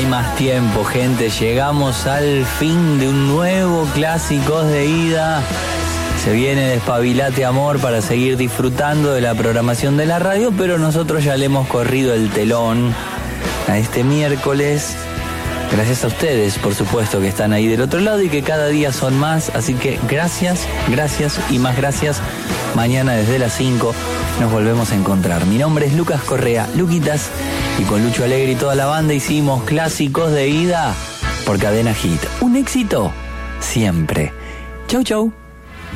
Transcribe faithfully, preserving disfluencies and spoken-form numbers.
hay más tiempo, gente. Llegamos al fin de un nuevo Clásicos de Ida. Se viene Despabilate Amor para seguir disfrutando de la programación de la radio, pero nosotros ya le hemos corrido el telón a este miércoles. Gracias a ustedes, por supuesto, que están ahí del otro lado y que cada día son más. Así que gracias, gracias y más gracias. Mañana desde las cinco nos volvemos a encontrar. Mi nombre es Lucas Correa, Luquitas, y con Lucho Alegre y toda la banda hicimos Clásicos de Ida por Cadena Hit. Un éxito siempre. Chau, chau.